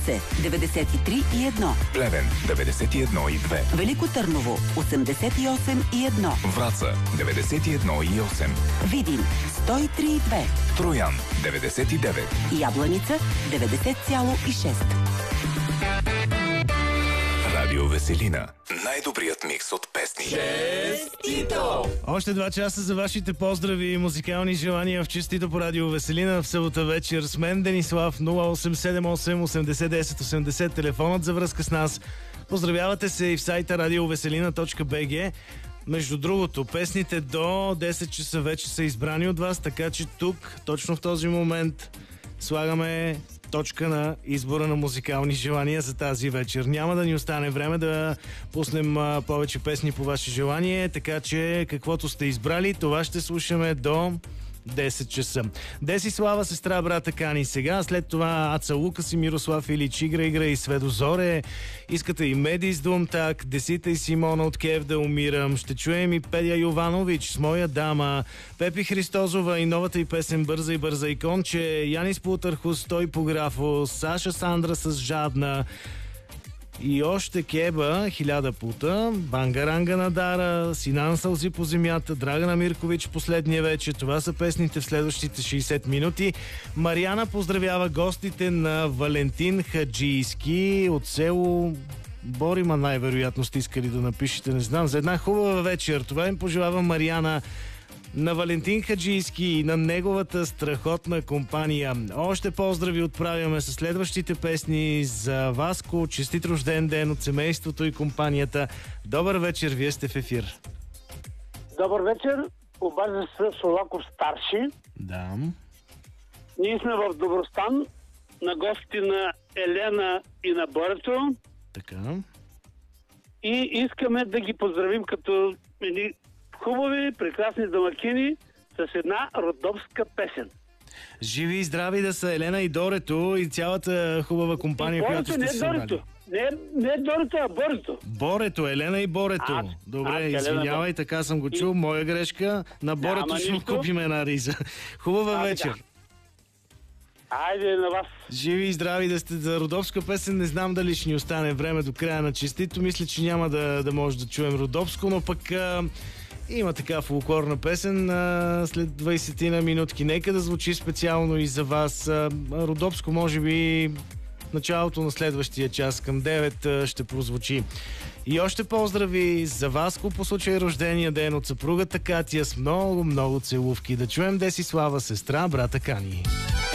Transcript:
Русе 93,1. Плевен 91,2. Велико Търново 88,1. Враца 91,8. Видин 103,2. Троян 99. Ябланица 90,6. Радио Веселина. Най-добрият микс от песни. Честито! Още 2 часа за вашите поздрави и музикални желания в Честито по Радио Веселина в събота вечер с мен, Денислав. 0878 80 10 80, телефонът за връзка с нас. Поздравявате се и в сайта radioveselina.bg. Между другото, песните до 10 часа вече са избрани от вас, така че тук, точно в този момент, слагаме точка на избора на музикални желания за тази вечер. Няма да ни остане време да пуснем повече песни по ваше желание, така че каквото сте избрали, това ще слушаме до 10 часа. Десислава, сестра, брата Кани сега, след това Аца Лукас и Мирослав Илич, Игра и Сведозоре, искате и Меди с Думтак, Десита и Симона от Киев да умирам, ще чуем и Педя Йованович с Моя дама, Пепи Христозова и новата и песен Бърза и бърза и конче, Янис Плутърхус, Той Пографо, Саша Сандра с Жадна, и още Кеба, 1000 пута, Бангаранга на Дара, Синан Сълзи по земята, Драгана Миркович, Последния вече. Това са песните в следващите 60 минути. Мариана поздравява гостите на Валентин Хаджийски от село Борима, най-вероятно сте искали да напишете, не знам, за една хубава вечер. Това им пожелава Мариана на Валентин Хаджийски и на неговата страхотна компания. Още поздрави отправяме със следващите песни за Васко. Честит рожден ден от семейството и компанията. Добър вечер, вие сте в ефир. Добър вечер, обажда се Солаков старши. Да. Ние сме в Добростан, на гости на Елена и на Борето. Така. И искаме да ги поздравим като едни хубави, прекрасни домакини с една родопска песен. Живи и здрави да са Елена и Дорето и цялата хубава компания, която сте се събрали. Не Дорето, а Борето. Борето, Елена и Борето. Добре, извинявай, така съм го чул. Моя грешка. На Борето ще му купим една риза. Хубава вечер. Айде на вас. Живи и здрави да сте. За родопска песен не знам дали ще ни остане време до края на Честито. Мисля, че няма да може да чуем родопско, но пък има така фолклорна песен след 20 на минутки. Нека да звучи специално и за вас. Родопско може би в началото на следващия час към 9 ще прозвучи. И още поздрави за Васко по случай рождения ден от съпругата Катя с много целувки. Да чуем Десислава, сестра, брата Кани.